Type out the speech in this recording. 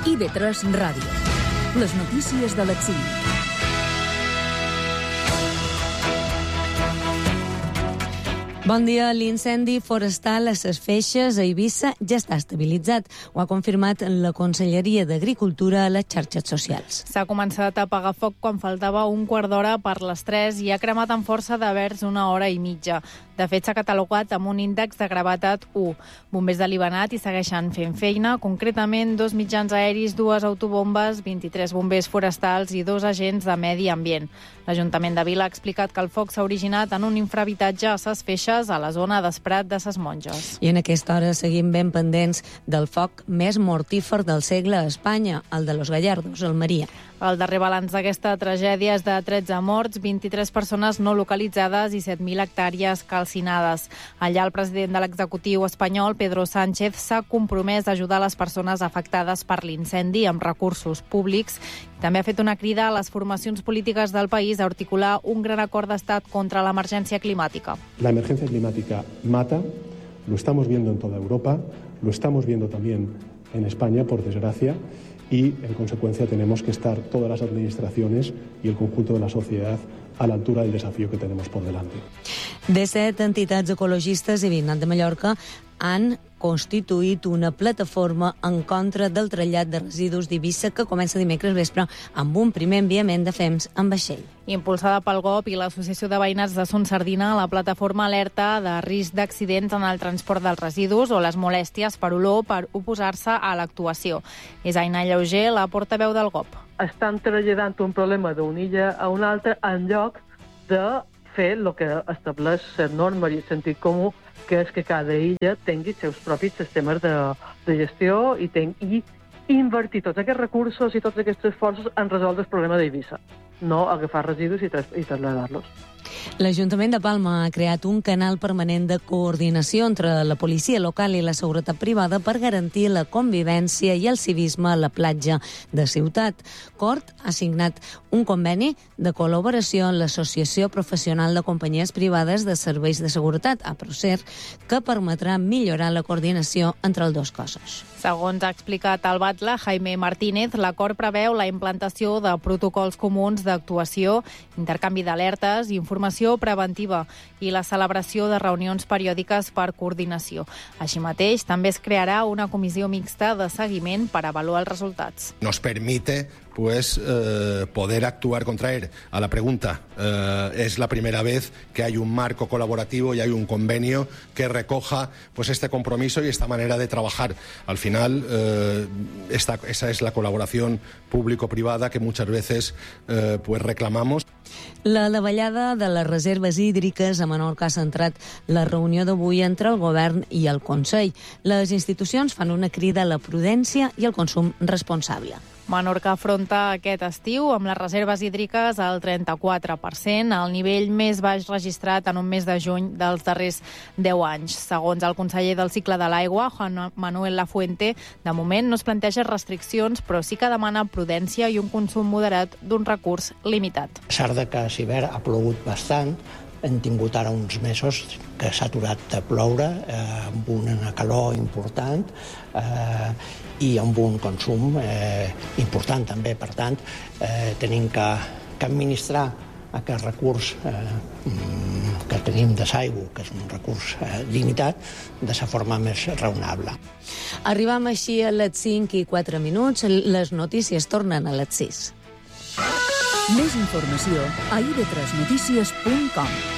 IB3 Ràdio. Les notícies de les 5. Bon dia. L'incendi forestal a Ses Feixes, a Eivissa, ja està estabilitzat. Ho ha confirmat la Conselleria d'Agricultura a les xarxes socials. S'ha començat a apagar foc quan faltava un quart d'hora per les 3 i ha cremat amb força de vers una hora i mitja. De fet, s'ha catalogat amb un índex de gravetat 1. Bombers de Libanat hi segueixen fent feina, concretament 2 mitjans aeris, 2 autobombes, 23 bombers forestals i 2 agents de medi ambient. L'Ajuntament de Vila ha explicat que el foc s'ha originat en un infrahabitatge a Ses Feixes, a la zona d'Esprat de Ses Monges. I en aquesta hora seguim ben pendents del foc més mortífer del segle a Espanya, el de Los Gallardos, Almeria. El darrer balanç d'aquesta tragèdia és de 13 morts, 23 persones no localitzades i 7.000 hectàrees calcinades. Allà el president de l'executiu espanyol, Pedro Sánchez, s'ha compromès a ajudar les persones afectades per l'incendi amb recursos públics. També ha fet una crida a les formacions polítiques del país a articular un gran acord d'estat contra l'emergència climàtica. La emergencia climática mata, lo estamos viendo en toda Europa, lo estamos viendo también en España, por desgracia, y en consecuencia tenemos que estar todas las administraciones y el conjunto de la sociedad a la altura del desafío que tenemos por delante. 17 entitats ecologistes i Veïnat de Mallorca han constituït una plataforma en contra del trasllat de residus d'Eivissa que comença dimecres vespre amb un primer enviament de fems en vaixell. Impulsada pel GOP i l'Associació de Veïnats de Son Sardina, la plataforma alerta de risc d'accidents en el transport dels residus o les molèsties per olor per oposar-se a l'actuació. És Aina Lleuger, la portaveu del GOP. Estan traslladant un problema d'una illa a una altra en lloc de fer el que estableix la norma i el sentit comú, que és que cada illa tingui els seus propis sistemes de gestió i invertir tots aquests recursos i tots aquests esforços en resoldre el problema d'Eivissa, no agafar residus i traslladar-los. L'Ajuntament de Palma ha creat un canal permanent de coordinació entre la policia local i la seguretat privada per garantir la convivència i el civisme a la platja de Ciutat. Cort ha signat un conveni de col·laboració amb l'Associació Professional de Companyies Privades de Serveis de Seguretat, APROSER, que permetrà millorar la coordinació entre els dos cossos. Segons ha explicat el batlle Jaime Martínez, l'acord preveu la implantació de protocols comuns d'actuació, intercanvi d'alertes, informació preventiva i la celebració de reunions periòdiques per coordinació. Així mateix, també es crearà una comissió mixta de seguiment per avaluar els resultats. Nos permite poder actuar contra él. A la pregunta, es la primera vez que hay un marco colaborativo y hay un convenio que recoja este compromiso y esta manera de trabajar. Al final, esa es la colaboración público-privada que muchas veces reclamamos. La davallada de les reserves hídriques a Menorca ha centrat la reunió d'avui entre el govern i el Consell. Les institucions fan una crida a la prudència i al consum responsable. Menorca afronta aquest estiu amb les reserves hídriques al 34%, el nivell més baix registrat en un mes de juny dels darrers 10 anys. Segons el conseller del cicle de l'aigua, Juan Manuel Lafuente, de moment no es planteja restriccions, però sí que demana prudència i un consum moderat d'un recurs limitat. A pesar de que a l'hivern ha plogut bastant, hem tingut ara uns mesos que s'ha aturat de ploure, amb una calor important i amb un consum important també. Per tant, tenim que administrar aquest recurs que tenim de l'aigua, que és un recurs limitat, de la forma més raonable. Arribam així a les 5:04. Les notícies tornen a les 6. Més informació a ib3notícies.com.